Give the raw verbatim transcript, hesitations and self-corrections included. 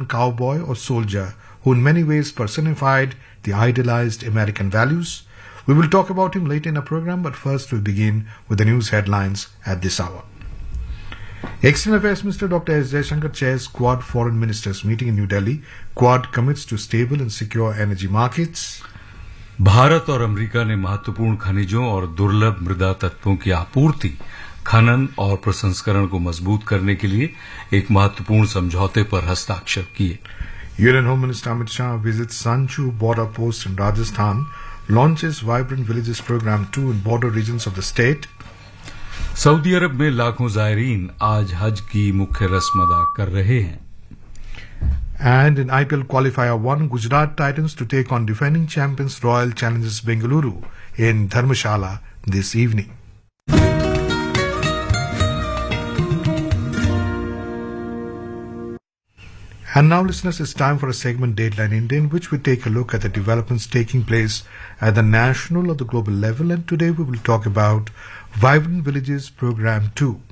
American cowboy or soldier who in many ways personified the idealized American values. We will talk about him later in our program, but first we begin with the news headlines at this hour. External Affairs Minister Doctor S. Jaishankar chairs Quad Foreign Ministers meeting in New Delhi. Quad commits to stable and secure energy markets. Bharat और America ने महत्वपूर्ण खनिजों और दुर्लभ मृदा तत्वों की आपूर्ति, खनन और प्रसंस्करण को मजबूत करने के लिए एक महत्वपूर्ण समझौते पर हस्ताक्षर किए. Union Home Minister Amit Shah visits Sanchu border post in Rajasthan, launches Vibrant Villages Program two in border regions of the state. Saudi अरब में लाखों जायरीन आज हज की मुख्य रस्म अदा कर रहे हैं. And in I P L Qualifier one, Gujarat Titans to take on defending champions Royal Challengers Bengaluru in Dharmshala this evening. And now, listeners, it's time for a segment Dateline India, in which we take a look at the developments taking place at the national or the global level. And today we will talk about Vibrant Villages Program two.